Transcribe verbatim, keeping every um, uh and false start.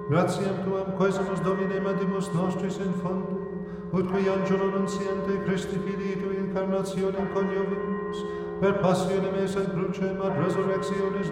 gratiam tuam quesumus Domine mandimus nostris in fondo, ut qui angelo nunciante Christi Filii tui incarnationem coniovimus, per passionem eis et crucem ad resurrectionis